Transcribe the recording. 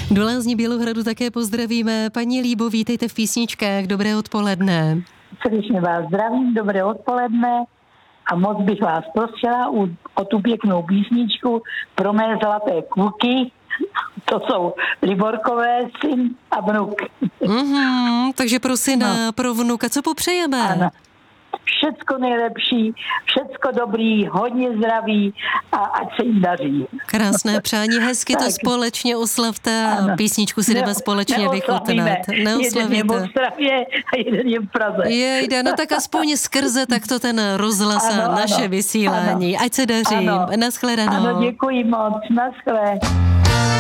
Do Lázní Bělohradu také pozdravíme. Paní Líbo, vítejte v Písničkách. Dobré odpoledne. Srdečně vás zdravím, dobré odpoledne a moc bych vás prosila o tu pěknou písničku pro mé zlaté kluky. To jsou Liborkové, syn a vnuk. Takže pro syna, pro vnuka, co popřejeme? Ano. Všecko nejlepší, všecko dobrý, hodně zdraví a ať se jim daří. Krásné přání, hezky to společně oslavte a písničku si jdeme společně vychutnat. Neoslavíte. Jeden je v Ostravě a jeden je v Praze. Jejda, no tak aspoň skrze takto ten rozhlas a naše vysílání. Ať se daří. Naschledanou. Ano, děkuji moc. Naschle.